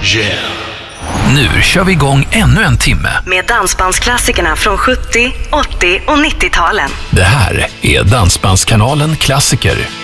Yeah. Nu kör vi igång ännu en timme med dansbandsklassikerna från 70, 80 och 90-talen. Det här är Dansbandskanalen Klassiker.